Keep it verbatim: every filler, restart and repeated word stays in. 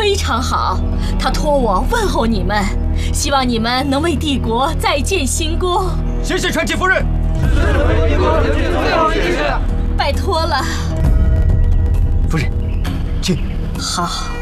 非常好，他托我问候你们，希望你们能为帝国再建新功。 谢谢传奇夫人。 为帝国争取最后一志。 拜托了， 夫人，请。 好。